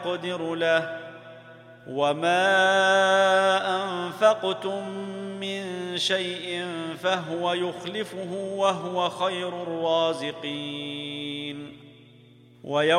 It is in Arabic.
يقدر له وما أنفقتم من شيء فهو يخلفه وهو خير الرازقين